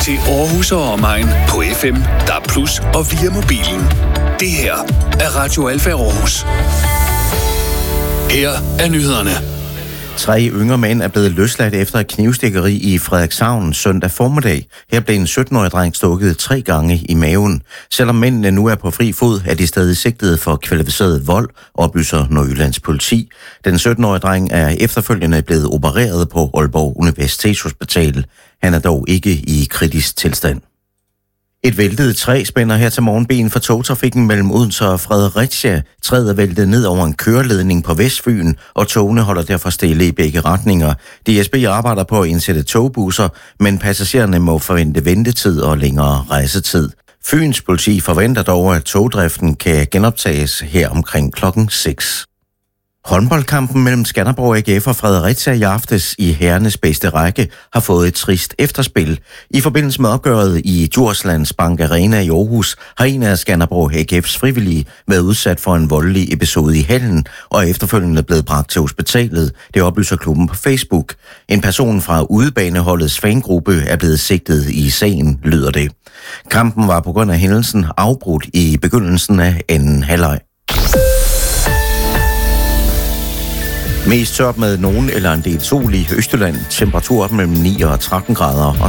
til Aarhus og omegn på FM, DAB+ og via mobilen. Det her er Radio Alfa Aarhus. Her er nyhederne. 3 yngre mænd er blevet løsladt efter et knivstikkeri i Frederikshavn søndag formiddag. Her blev en 17-årig dreng stukket 3 gange i maven. Selvom mændene nu er på fri fod, er de stadig sigtet for kvalificeret vold, oplyser Nordjyllands politi. Den 17-årige dreng er efterfølgende blevet opereret på Aalborg Universitetshospital. Han er dog ikke i kritisk tilstand. Et væltet træ spænder her til morgen ben for togtrafikken mellem Odense og Fredericia. Træet er væltet ned over en køreledning på Vestfyn, og togene holder derfor stille i begge retninger. DSB arbejder på at indsætte togbusser, men passagererne må forvente ventetid og længere rejsetid. Fyns politi forventer dog, at togdriften kan genoptages her omkring klokken 6. Håndboldkampen mellem Skanderborg AGF og Fredericia i aftes i herrenes bedste række har fået et trist efterspil. I forbindelse med opgøret i Djurslands Bank Arena i Aarhus har en af Skanderborg AGF's frivillige været udsat for en voldelig episode i hallen og efterfølgende blevet bragt til hospitalet. Det oplyser klubben på Facebook. En person fra udebaneholdets fangruppe er blevet sigtet i sagen, lyder det. Kampen var på grund af hændelsen afbrudt i begyndelsen af anden halvleg. Mest tørt med nogen eller en del sol i Østjylland. Temperatur mellem 9 og 13 grader.